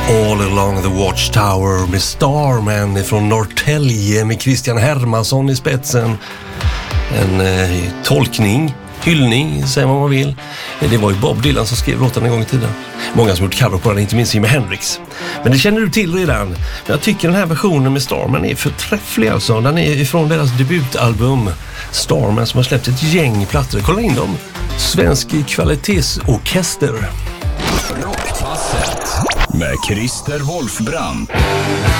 All Along the Watchtower med Starman från Norrtälje med Christian Hermansson i spetsen. En tolkning, hyllning, säger vad man vill. Det var ju Bob Dylan som skrev låten en gång i tiden. Många som gjort cover på den, inte minst Jimi Hendrix. Men det känner du till redan. Men jag tycker den här versionen med Starman är förträfflig alltså. Den är ifrån deras debutalbum Starman som har släppt ett gäng plattor. Kolla in dem. Svensk kvalitetsorkester. Rockpasset med Christer Wolfbrand.